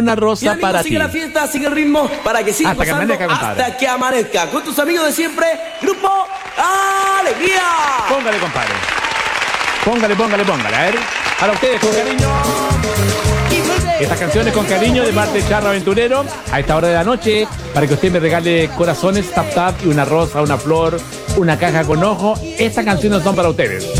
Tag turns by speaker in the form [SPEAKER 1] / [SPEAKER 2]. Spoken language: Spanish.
[SPEAKER 1] Una rosa
[SPEAKER 2] amigo,
[SPEAKER 1] para
[SPEAKER 2] sigue
[SPEAKER 1] ti.
[SPEAKER 2] la fiesta, sigue el ritmo, para que siga
[SPEAKER 1] Hasta que
[SPEAKER 2] pasando
[SPEAKER 1] amanezca, compadre.
[SPEAKER 2] hasta que amanezca. Con tus amigos de siempre, Grupo Alegría.
[SPEAKER 1] Póngale, compadre. Póngale. A ver, para ustedes, con cariño.
[SPEAKER 2] Y vuelve.
[SPEAKER 1] Estas canciones con cariño de parte de Charro Aventurero a esta hora de la noche para que usted me regale corazones, tap tap y una rosa, una flor, una caja con ojo. Estas canciones son para ustedes.